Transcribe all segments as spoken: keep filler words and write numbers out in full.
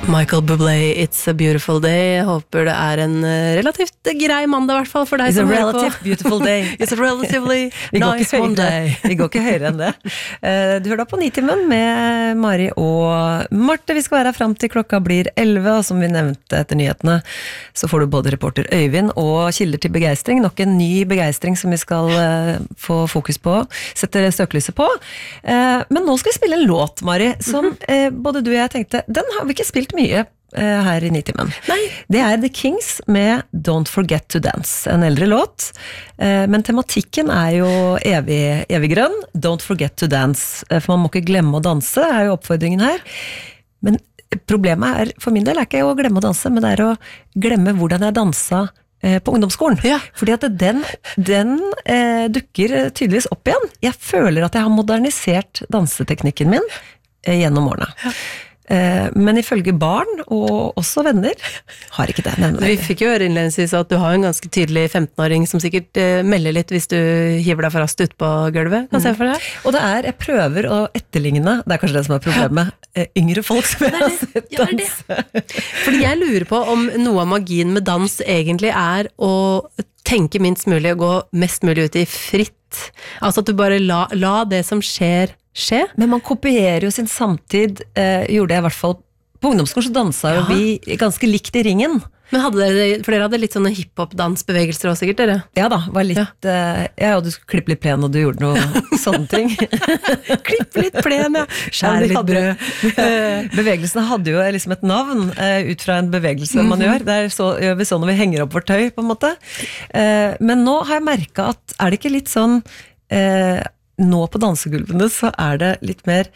Michael Bublé, It's a Beautiful Day. Jeg håper det er en relativt grei mandag I hvert fall for deg It's som a hører på. relative beautiful day. It's a relatively nice one day. Vi går ikke høyere enn det. Du hører da på Nitimen med Mari og Marte. Vi skal være her frem til klokka blir elleve, og som vi nevnte etter nyhetene, så får du både reporter Øyvind og kilder til begeistring. Nok en ny begeistring som vi skal få fokus på, sette søkelyset på. Men nå skal vi spille en låt, Mari, som mm-hmm. både du og jeg tenkte, den har vi ikke spilt mye her I Nitimen. Nei. Det er The Kings med Don't Forget to Dance, en eldre låt, men tematikken er jo evig, evig grønn. Don't forget to dance, for man må ikke glemme å danse, er jo oppfordringen her. Men problemet er, for min del, er ikke å glemme å danse, men det er å glemme hvordan jeg dansa på ungdomsskolen. Ja. Fordi at den, den eh, dukker tydeligvis opp igjen. Jeg føler at jeg har modernisert danseteknikken min eh, gjennom årene. Ja. Men ifølge barn og også venner har ikke det nevnt. Vi fikk jo høre innledningsvis at du har en ganske tydelig femtenåring som sikkert melder litt hvis du hiver deg for raskt ut på gulvet. Kan se for deg. Og det er, jeg prøver å etterligne, det er kanskje det som er problemet, yngre folk som jeg har sett ja, det det. Fordi jeg lurer på om noe av magien med dans egentlig er å tenke minst mulig og gå mest mulig ut I fritt. Altså at du bare la, la det som skjer skje. Men man kopierer jo sin samtid, eh, gjorde jeg I hvert fall på ungdomsskolen, så dansa jo vi ganske likt I ringen. Men hadde dere, for dere hadde litt sånne hiphop-dansbevegelser også sikkert, dere? Ja da, var litt, ja, eh, ja og du skulle klippe litt plen, og du gjorde noe sånne ting. Klippe litt plen, ja. Skjære litt brød. Bevegelsene hadde jo liksom et navn, eh, ut fra en bevegelse mm-hmm. man gjør. Det er så, gjør vi sånn når vi henger opp vårt tøy, på en måte. Eh, men nå har jeg merket at, er det ikke litt sånn, eh, nå på dansegulvene så er det litt mer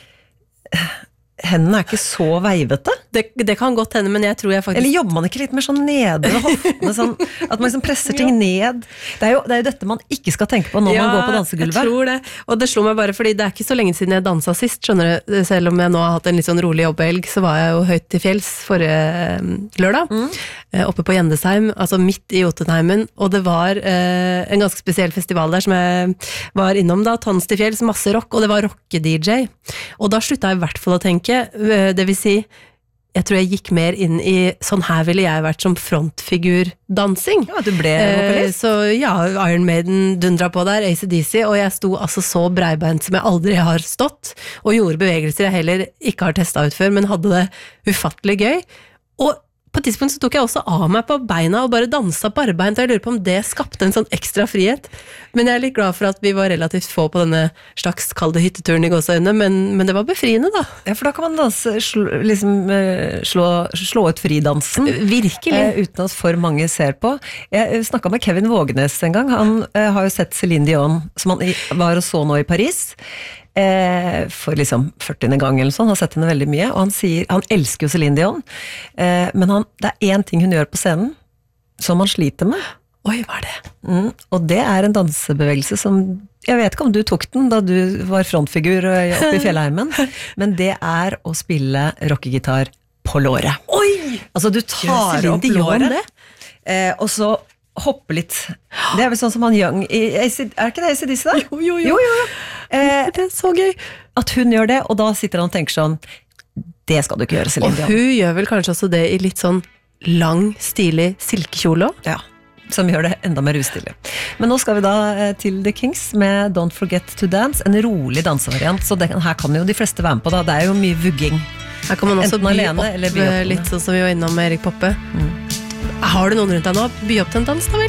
hendene er ikke så veivete det, det kan godt hende, men jeg tror jeg faktisk eller jobber man ikke litt mer sånn nede ved hoftene sånn, at man liksom presser ting ned det er, jo, det er jo dette man ikke skal tenke på når ja, man går på dansegulvet jeg tror det, og det slo meg bare fordi det er ikke så lenge siden jeg danset sist, skjønner du, selv om jeg nå har hatt en litt sånn rolig jobbhelg så var jeg jo høyt til fjells forrige lørdag mm. oppe på Gjendesheim, altså midt I Jotunheimen og det var eh, en ganske spesiell festival der som jeg var innom da, Tons til fjells, masse rock og det var rocke-D J og da sluttet jeg I hvert fall å tenke det vil si, jeg tror jeg gikk mer inn I, sånn her ville jeg vært som frontfigur-dansing. Ja, du ble vokalist. Eh, så ja, Iron Maiden dundra på der, A C D C, og jeg sto altså så breibeint som jeg aldri har stått, og gjorde bevegelser jeg heller ikke har testet ut før, men hadde det ufattelig gøy. Og på et tidspunkt så tok jeg også av meg på beina og bare danset på arbeid, og jeg lurer på om det skapte en sånn ekstra frihet. Men jeg er litt glad for at vi var relativt få på denne slags kalde hytteturen I gåseøyne, men, men det var befriende da. Ja, for da kan man danse, slå, liksom, slå, slå ut fridansen. Virkelig. Eh, uten at for mange ser på. Jeg snakket med Kevin Vågenes en gang, han eh, har jo sett Céline Dion, som han var og så nå I Paris, Eh, for liksom førtiende gang eller sånn, han har sett henne veldig mye, og han sier, han elsker jo Céline Dion, eh, men han, det er en ting hun gjør på scenen, som han sliter med. Oi, hva er det? Mm, og det er en dansebevegelse som, jeg vet ikke om du tok den da du var frontfigur oppe I fjellheimen, men det er å spille rockegitar på låret. Oi! Altså du tar opp låret, eh, og så hoppe litt. Det er vel sånn som han Young I, er ikke det A C D C da? Jo, jo, jo. jo, jo, jo. Eh, det er så gøy. At hun gjør det, og da sitter han og tenker sånn, det skal du ikke gjøre, Céline Dion. Og hun gjør vel kanskje også det I litt sånn lang, stilig silkekjole også? Ja, som gjør det enda mer ustilig. Men nå skal vi da til The Kings med Don't Forget to Dance, en rolig dansevariant, så det, her kan jo de fleste være med på da. Det er jo mye vugging. Her kan man også enten by alene, opp, eller by opp litt sånn som vi var innom med Erik Poppe. Mm. Har du noen rundt deg nå? By opp til en dans da vel?